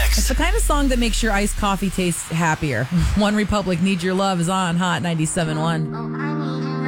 It's the kind of song that makes your iced coffee taste happier. One Republic, Need Your Love is on Hot 97.1.